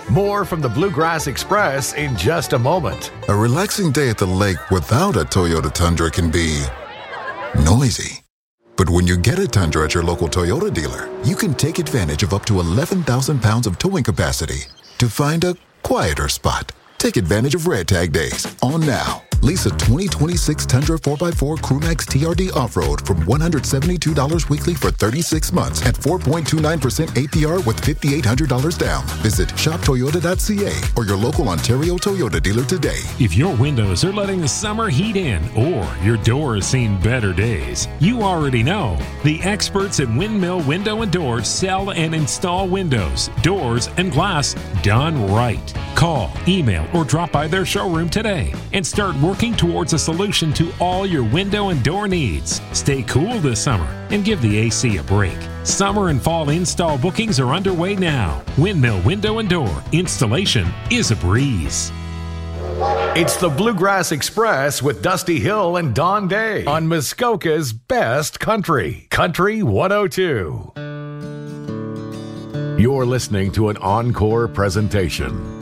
More from the Bluegrass Express in just a moment. A relaxing day at the lake without a Toyota Tundra can be noisy. But when you get a Tundra at your local Toyota dealer, you can take advantage of up to 11,000 pounds of towing capacity to find a quieter spot. Take advantage of Red Tag Days on now. Lease a 2026 Tundra 4x4 Crewmax TRD Off-Road from $172 weekly for 36 months at 4.29% APR with $5,800 down. Visit shoptoyota.ca or your local Ontario Toyota dealer today. If your windows are letting the summer heat in or your door has seen better days, you already know. The experts at Windmill Window and Door sell and install windows, doors, and glass done right. Call, email, or drop by their showroom today and start working towards a solution to all your window and door needs. Stay cool this summer and give the AC a break. Summer and fall install bookings are underway now. Windmill Window and Door installation is a breeze. It's the Bluegrass Express with Dusty Hill and Don Day on Muskoka's best country, Country 102. You're listening to an encore presentation